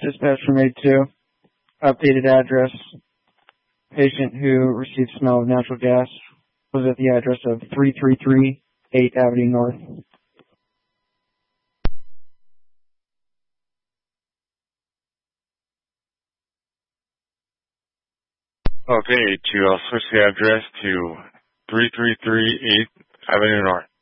Dispatch from 82. Updated address. Patient who received smell of natural gas was at the address of 333 8th Avenue North. Okay, 82. I'll switch the address to 333 8th Avenue North.